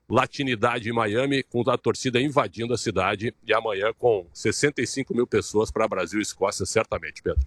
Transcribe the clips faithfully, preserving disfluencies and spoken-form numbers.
latinidade em Miami, com a torcida invadindo a cidade, e amanhã com sessenta e cinco mil pessoas para Brasil e Escócia, certamente, Pedro.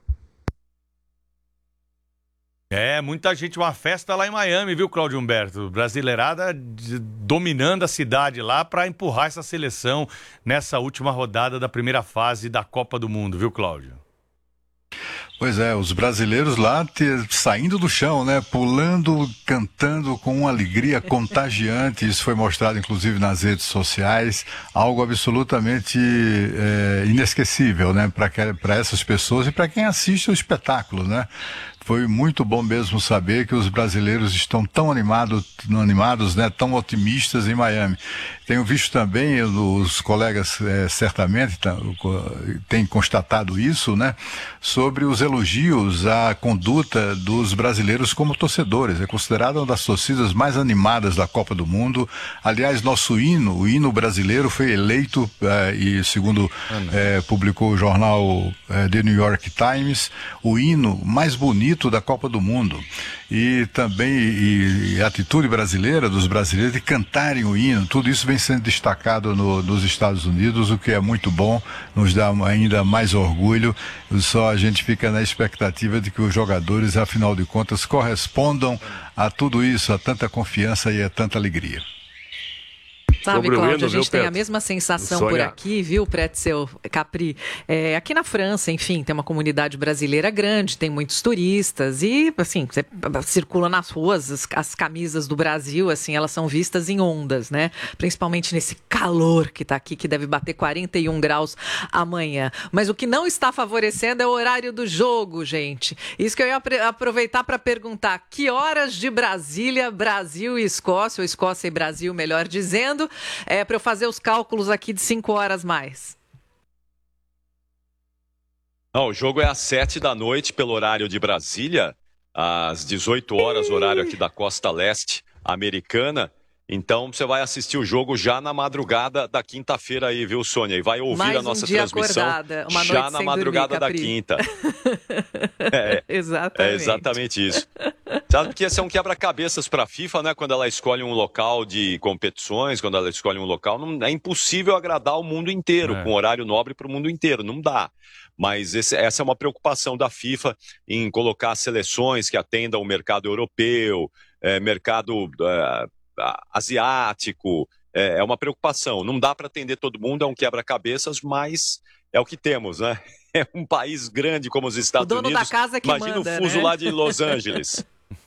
É, muita gente, uma festa lá em Miami, viu, Cláudio Humberto? Brasileirada dominando a cidade lá para empurrar essa seleção nessa última rodada da primeira fase da Copa do Mundo, viu, Cláudio? Pois é, os brasileiros lá te, saindo do chão, né, pulando, cantando com uma alegria contagiante. Isso foi mostrado inclusive nas redes sociais, algo absolutamente é, inesquecível, né, para essas pessoas e para quem assiste o espetáculo, né. Foi muito bom mesmo saber que os brasileiros estão tão animados, animados, né, tão otimistas em Miami. Tenho visto também, os colegas é, certamente têm constatado isso, né, sobre os elogios à conduta dos brasileiros como torcedores. É considerada uma das torcidas mais animadas da Copa do Mundo. Aliás, nosso hino, o hino brasileiro, foi eleito, é, e segundo é, publicou o jornal é, The New York Times, o hino mais bonito da Copa do Mundo. E também e, e a atitude brasileira dos brasileiros de cantarem o hino, tudo isso vem sendo destacado no, nos Estados Unidos, o que é muito bom, nos dá ainda mais orgulho. Só a gente fica na expectativa de que os jogadores, afinal de contas, correspondam a tudo isso, a tanta confiança e a tanta alegria. Sabe, Cláudio, a gente tem a mesma sensação por aqui, viu, Pretzel, Capri? É, aqui na França, enfim, tem uma comunidade brasileira grande, tem muitos turistas e, assim, você circula nas ruas, as, as camisas do Brasil, assim, elas são vistas em ondas, né? Principalmente nesse calor que tá aqui, que deve bater quarenta e um graus amanhã. Mas o que não está favorecendo é o horário do jogo, gente. Isso que eu ia aproveitar para perguntar, que horas de Brasília, Brasil e Escócia, ou Escócia e Brasil, melhor dizendo, É, para eu fazer os cálculos aqui de cinco horas mais? Não, o jogo é às sete da noite pelo horário de Brasília, às dezoito horas, horário aqui da costa leste americana. Então você vai assistir o jogo já na madrugada da quinta-feira aí, viu, Sônia? E vai ouvir Mais a nossa um dia transmissão acordada, uma já noite na madrugada dormir, da quinta. É, exatamente. É exatamente isso. Sabe que esse é um quebra-cabeças para a FIFA, né? Quando ela escolhe um local de competições, quando ela escolhe um local, não, é impossível agradar o mundo inteiro, é. com horário nobre para o mundo inteiro, não dá. Mas esse, essa é uma preocupação da FIFA em colocar seleções que atendam o mercado europeu, é, mercado é, asiático, é, é uma preocupação. Não dá para atender todo mundo, é um quebra-cabeçaas, mas é o que temos, né? É um país grande como os Estados Unidos. O dono Unidos. Da casa é que Imagina manda, o fuso né? lá de Los Angeles.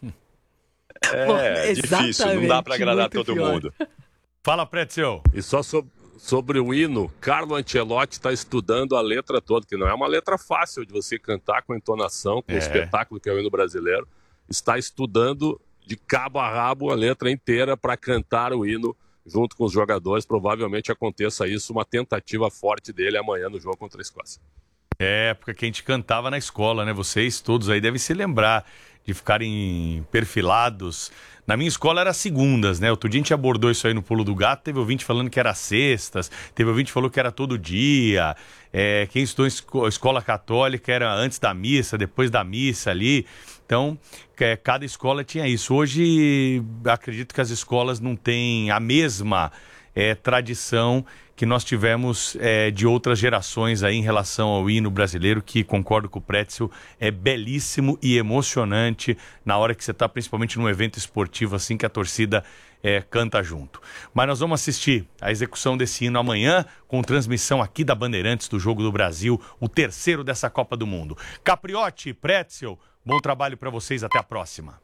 É Bom, difícil, não dá para agradar todo pior. mundo. Fala, Pretzel. E só sobre, sobre o hino, Carlo Ancelotti está estudando a letra toda, que não é uma letra fácil de você cantar com entonação, com o é. espetáculo que é o hino brasileiro. Está estudando de cabo a rabo a letra inteira para cantar o hino junto com os jogadores. Provavelmente aconteça isso, uma tentativa forte dele amanhã no jogo contra a Escócia. É, época que a gente cantava na escola, né? Vocês todos aí devem se lembrar de ficarem perfilados. Na minha escola era segundas, né? Outro dia a gente abordou isso aí no Pulo do Gato, teve ouvinte falando que era sextas, teve ouvinte que falou que era todo dia. É, quem estudou em esco- escola católica era antes da missa, depois da missa ali. Então, é, cada escola tinha isso. Hoje, acredito que as escolas não têm a mesma é, tradição que nós tivemos é, de outras gerações aí em relação ao hino brasileiro, que, concordo com o Pretzel, é belíssimo e emocionante na hora que você está principalmente num evento esportivo assim que a torcida é, canta junto. Mas nós vamos assistir a execução desse hino amanhã com transmissão aqui da Bandeirantes do Jogo do Brasil, o terceiro dessa Copa do Mundo. Capriotti, Pretzel, bom trabalho para vocês, até a próxima.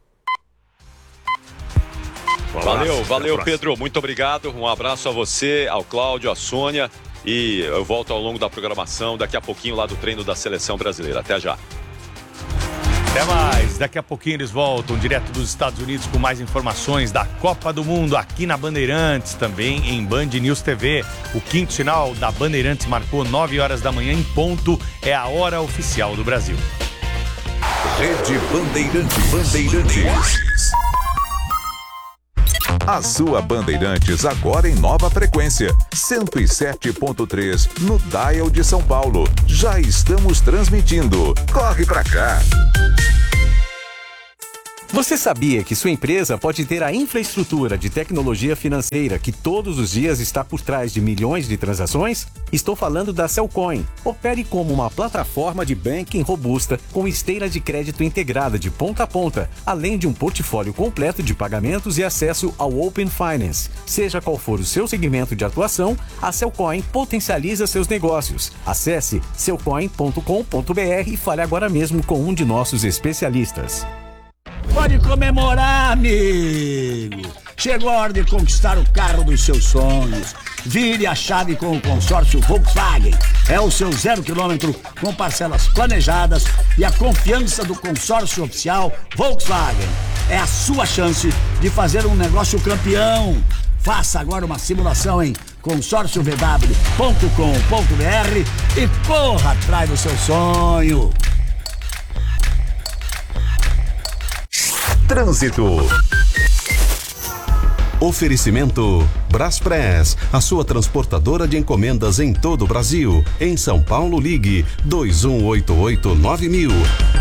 Valeu, valeu, Pedro, muito obrigado, um abraço a você, ao Cláudio, à Sônia, e eu volto ao longo da programação daqui a pouquinho lá do treino da Seleção Brasileira. Até já. Até mais, daqui a pouquinho eles voltam direto dos Estados Unidos com mais informações da Copa do Mundo aqui na Bandeirantes, também em Band News T V. O quinto sinal da Bandeirantes marcou nove horas da manhã em ponto, é a hora oficial do Brasil. Rede Bandeirantes. Bandeirantes. A sua Bandeirantes agora em nova frequência, cento e sete ponto três no Dial de São Paulo. Já estamos transmitindo. Corre pra cá! Você sabia que sua empresa pode ter a infraestrutura de tecnologia financeira que todos os dias está por trás de milhões de transações? Estou falando da Cellcoin. Opere como uma plataforma de banking robusta com esteira de crédito integrada de ponta a ponta, além de um portfólio completo de pagamentos e acesso ao Open Finance. Seja qual for o seu segmento de atuação, a Cellcoin potencializa seus negócios. Acesse cellcoin ponto com ponto br e fale agora mesmo com um de nossos especialistas. Pode comemorar, amigo! Chegou a hora de conquistar o carro dos seus sonhos. Vire a chave com o consórcio Volkswagen. É o seu zero quilômetro com parcelas planejadas e a confiança do consórcio oficial Volkswagen. É a sua chance de fazer um negócio campeão. Faça agora uma simulação em consórcio v w ponto com ponto b r e corra atrás do seu sonho. Trânsito. Oferecimento Braspress, a sua transportadora de encomendas em todo o Brasil. Em São Paulo, ligue dois um oito oito nove mil.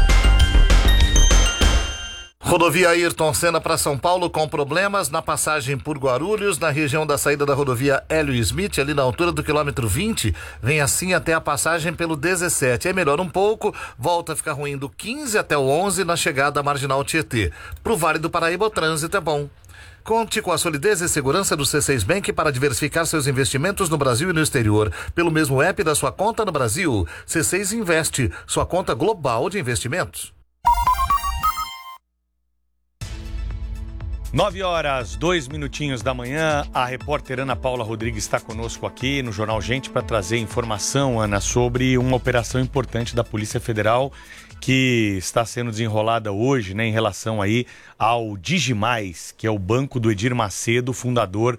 Rodovia Ayrton Senna para São Paulo com problemas na passagem por Guarulhos, na região da saída da rodovia Hélio Smith, ali na altura do quilômetro vinte, vem assim até a passagem pelo dezessete. É melhor um pouco, volta a ficar ruim do quinze até o onze na chegada à Marginal Tietê. Pro Vale do Paraíba o trânsito é bom. Conte com a solidez e segurança do C seis Bank para diversificar seus investimentos no Brasil e no exterior. Pelo mesmo app da sua conta no Brasil. C seis Investe, sua conta global de investimentos. Nove horas, dois minutinhos da manhã, a repórter Ana Paula Rodrigues está conosco aqui no Jornal Gente para trazer informação, Ana, sobre uma operação importante da Polícia Federal que está sendo desenrolada hoje, né, em relação aí ao Digimais, que é o banco do Edir Macedo, fundador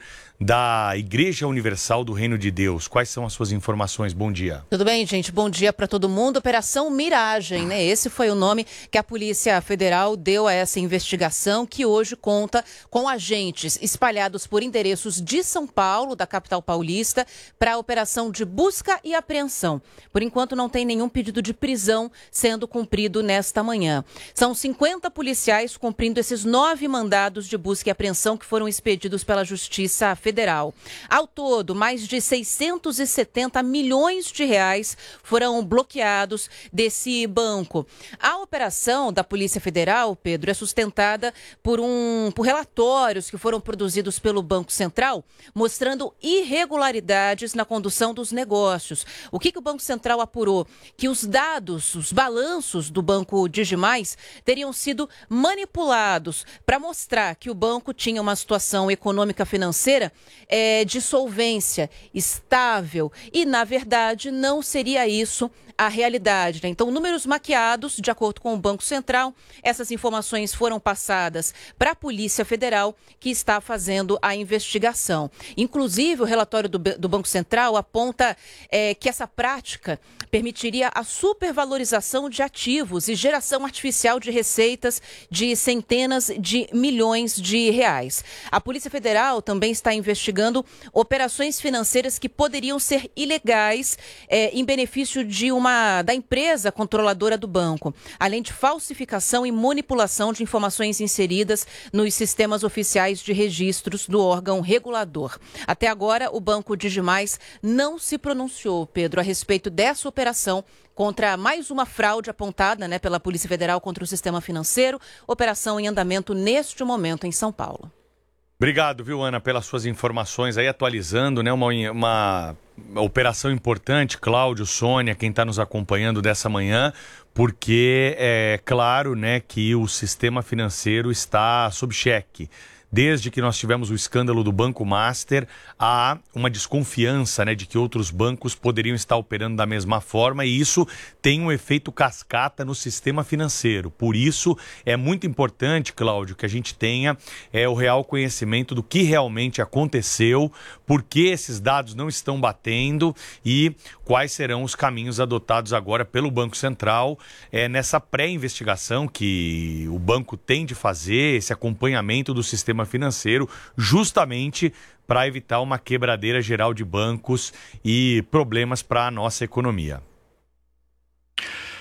da Igreja Universal do Reino de Deus. Quais são as suas informações? Bom dia. Tudo bem, gente? Bom dia para todo mundo. Operação Miragem, né? Esse foi o nome que a Polícia Federal deu a essa investigação, que hoje conta com agentes espalhados por endereços de São Paulo, da capital paulista, para a operação de busca e apreensão. Por enquanto, não tem nenhum pedido de prisão sendo cumprido nesta manhã. São cinquenta policiais cumprindo esses nove mandados de busca e apreensão que foram expedidos pela Justiça Federal. Federal. Ao todo, mais de seiscentos e setenta milhões de reais foram bloqueados desse banco. A operação da Polícia Federal, Pedro, é sustentada por, um, por relatórios que foram produzidos pelo Banco Central, mostrando irregularidades na condução dos negócios. O que, que o Banco Central apurou? Que os dados, os balanços do Banco Digimais teriam sido manipulados para mostrar que o banco tinha uma situação econômica financeira É, de solvência estável e, na verdade, não seria isso a realidade, né? Então, números maquiados, de acordo com o Banco Central, essas informações foram passadas para a Polícia Federal, que está fazendo a investigação. Inclusive, o relatório do, do Banco Central aponta é, que essa prática permitiria a supervalorização de ativos e geração artificial de receitas de centenas de milhões de reais. A Polícia Federal também está investigando operações financeiras que poderiam ser ilegais é, em benefício de uma da empresa controladora do banco, além de falsificação e manipulação de informações inseridas nos sistemas oficiais de registros do órgão regulador. Até agora, o Banco Digimais não se pronunciou, Pedro, a respeito dessa operação contra mais uma fraude apontada, né, pela Polícia Federal contra o sistema financeiro, operação em andamento neste momento em São Paulo. Obrigado, viu, Ana, pelas suas informações aí, atualizando, né, uma, uma operação importante, Cláudio, Sônia, quem está nos acompanhando dessa manhã, porque é claro, né, que o sistema financeiro está sob cheque. Desde que nós tivemos o escândalo do Banco Master, há uma desconfiança, né, de que outros bancos poderiam estar operando da mesma forma, e isso tem um efeito cascata no sistema financeiro. Por isso, é muito importante, Cláudio, que a gente tenha é, o real conhecimento do que realmente aconteceu, por que esses dados não estão batendo e quais serão os caminhos adotados agora pelo Banco Central é, nessa pré-investigação que o banco tem de fazer, esse acompanhamento do sistema financeiro, justamente para evitar uma quebradeira geral de bancos e problemas para a nossa economia.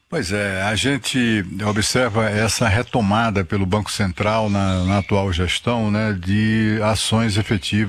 Pois é, a gente observa essa retomada pelo Banco Central na, na atual gestão, né, de ações efetivas